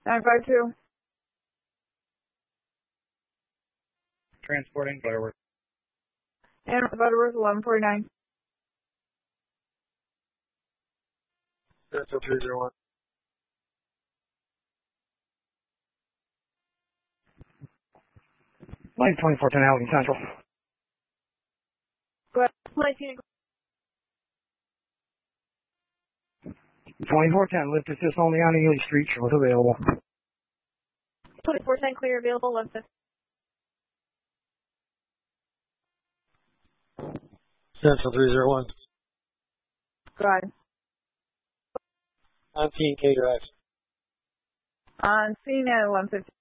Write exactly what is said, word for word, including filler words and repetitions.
nine five two. Transporting Butterworth. And Butterworth eleven forty-nine. Central three zero one. Line twenty-four ten Allegheny Central. Go ahead. nineteen. twenty-four ten, lift assist only on Ely Street, shows available. twenty-four ten clear available, lift assist. Central three zero one. Go ahead. On T K Drive. On scene at eleven fifty.